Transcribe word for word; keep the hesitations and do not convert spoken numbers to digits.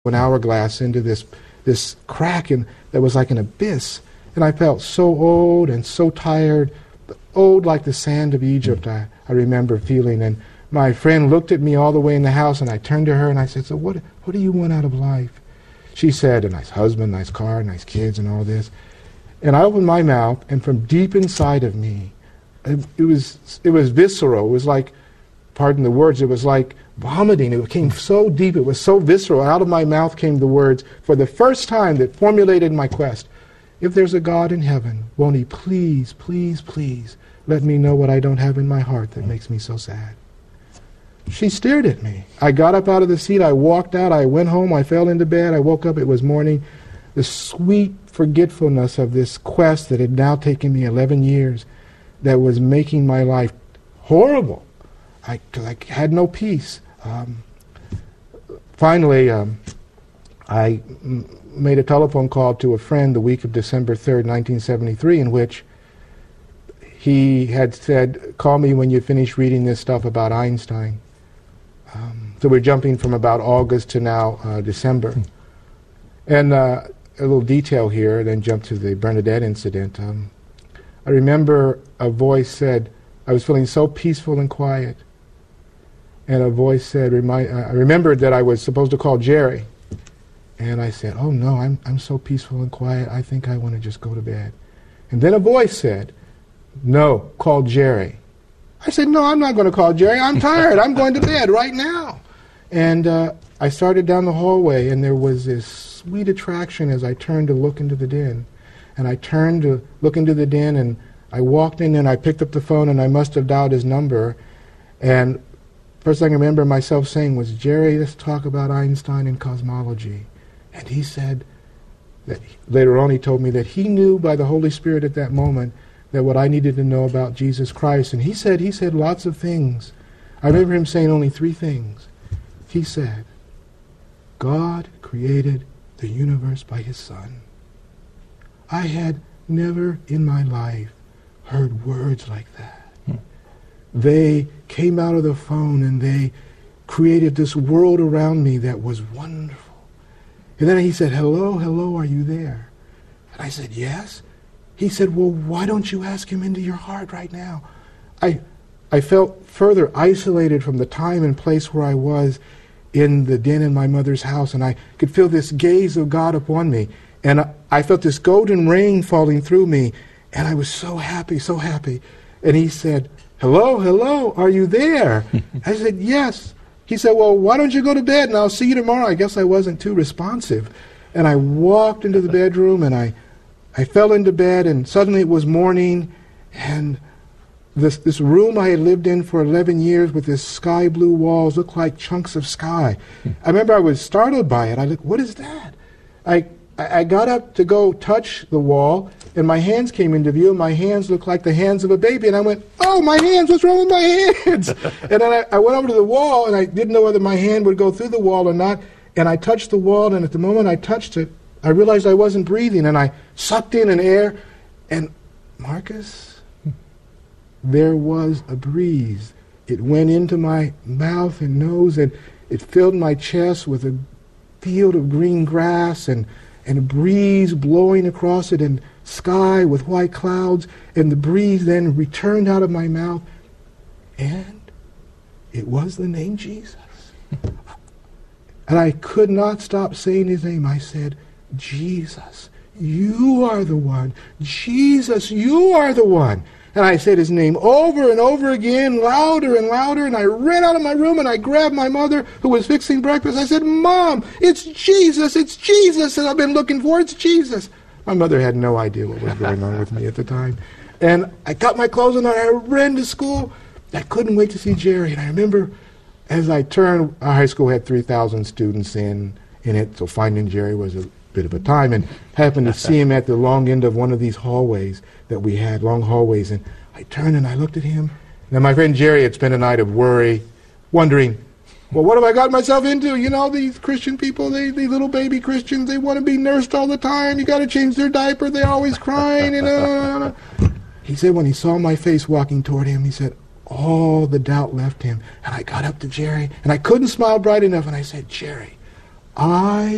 an hourglass into this this crack and that was like an abyss. And I felt so old and so tired, old like the sand of Egypt, I, I remember feeling. And my friend looked at me all the way in the house, and I turned to her and I said, so what, what do you want out of life? She said, a nice husband, nice car, nice kids, and all this. And I opened my mouth, and from deep inside of me, it, it was it was visceral. It was like, pardon the words, it was like vomiting. It came so deep, it was so visceral. Out of my mouth came the words, for the first time, that formulated my quest. If there's a God in heaven, won't he please, please, please let me know what I don't have in my heart that makes me so sad? She stared at me. I got up out of the seat. I walked out. I went home. I fell into bed. I woke up. It was morning. The sweet forgetfulness of this quest that had now taken me eleven years, that was making my life horrible. I, I had no peace. Um, finally, um, I m- made a telephone call to a friend the week of December third, nineteen seventy-three, in which he had said, call me when you finish reading this stuff about Einstein. Um, so we're jumping from about August to now uh, December. Hmm. And uh, a little detail here, then jump to the Bernadette incident. Um, I remember a voice said, I was feeling so peaceful and quiet. And a voice said, remind, uh, I remembered that I was supposed to call Jerry. And I said, oh no, I'm, I'm so peaceful and quiet, I think I want to just go to bed. And then a voice said, no, call Jerry. I said, no, I'm not going to call Jerry. I'm tired. I'm going to bed right now. And uh, I started down the hallway, and there was this sweet attraction as I turned to look into the den. And I turned to look into the den, and I walked in, and I picked up the phone, and I must have dialed his number. And first thing I remember myself saying was, Jerry, let's talk about Einstein and cosmology. And he said that, he, later on he told me that he knew by the Holy Spirit at that moment that what I needed to know about Jesus Christ. And he said, he said lots of things. I remember him saying only three things. He said, God created the universe by his Son. I had never in my life heard words like that. Hmm. They came out of the phone and they created this world around me that was wonderful. And then he said, hello, hello, are you there? And I said, yes. He said, well, why don't you ask him into your heart right now? I I felt further isolated from the time and place where I was in the den in my mother's house, and I could feel this gaze of God upon me. And I, I felt this golden rain falling through me, and I was so happy, so happy. And he said, hello, hello, are you there? I said, yes. He said, well, why don't you go to bed, and I'll see you tomorrow. I guess I wasn't too responsive. And I walked into the bedroom, and I I fell into bed, and suddenly it was morning, and this this room I had lived in for eleven years with this sky blue walls looked like chunks of sky. I remember I was startled by it. I looked, what is that? I, I got up to go touch the wall, and my hands came into view, and my hands looked like the hands of a baby, and I went, oh, my hands, what's wrong with my hands? And then I, I went over to the wall, and I didn't know whether my hand would go through the wall or not, and I touched the wall, and at the moment I touched it, I realized I wasn't breathing, and I sucked in an air, and Marcus, there was a breeze. It went into my mouth and nose, and it filled my chest with a field of green grass, and, and a breeze blowing across it, and sky with white clouds, and the breeze then returned out of my mouth, and it was the name Jesus. And I could not stop saying his name. I said, Jesus, you are the one. Jesus, you are the one. And I said his name over and over again, louder and louder, and I ran out of my room and I grabbed my mother who was fixing breakfast. I said, Mom, it's Jesus, it's Jesus that I've been looking for, it's Jesus. My mother had no idea what was going on with me at the time. And I got my clothes on and I ran to school. I couldn't wait to see Jerry. And I remember as I turned, our high school had three thousand students in, in it, so finding Jerry was a bit of a time, and happened to see him at the long end of one of these hallways that we had, long hallways, and I turned and I looked at him. Now my friend Jerry had spent a night of worry, wondering, well, what have I got myself into? You know, these Christian people, they, these little baby Christians, they want to be nursed all the time. You got to change their diaper. They're always crying. And, uh, he said when he saw my face walking toward him, he said, all the doubt left him. And I got up to Jerry, and I couldn't smile bright enough, and I said, Jerry, I